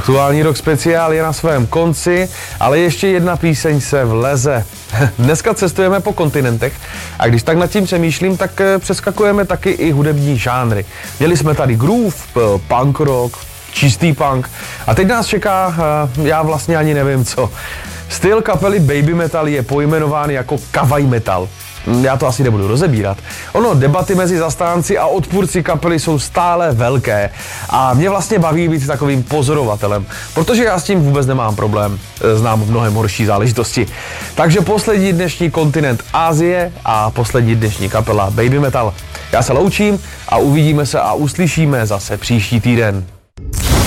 Aktuální rock speciál je na svém konci, ale ještě jedna píseň se vleze. Dneska cestujeme po kontinentech a když tak nad tím přemýšlím, tak přeskakujeme taky i hudební žánry. Měli jsme tady groove, punk rock, čistý punk a teď nás čeká, já vlastně ani nevím co. Styl kapely Baby Metal je pojmenován jako kawaii metal. Já to asi nebudu rozebírat. Ono, debaty mezi zastánci a odpůrci kapely jsou stále velké a mě vlastně baví být takovým pozorovatelem, protože já s tím vůbec nemám problém, znám mnohem horší záležitosti. Takže poslední dnešní kontinent Asie a poslední dnešní kapela Baby Metal. Já se loučím a uvidíme se a uslyšíme zase příští týden.